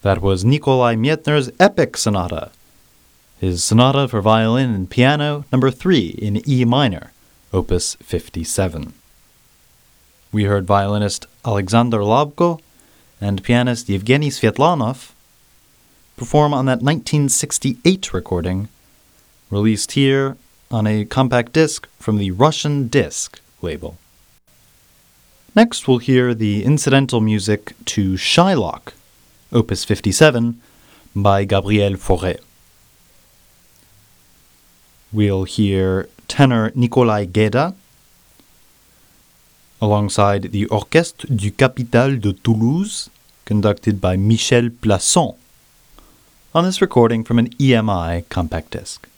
That was Nikolai Mietner's Epic Sonata, his Sonata for Violin and Piano No. 3 in E minor, Opus 57. We heard violinist Alexander Labko and pianist Yevgeny Svetlanov perform on that 1968 recording, released here on a compact disc from the Russian Disc label. Next, we'll hear the incidental music to Shylock, Opus 57, by Gabriel Fauré. We'll hear tenor Nikolai Gueda, alongside the Orchestre du Capitole de Toulouse, conducted by Michel Plasson, on this recording from an EMI compact disc.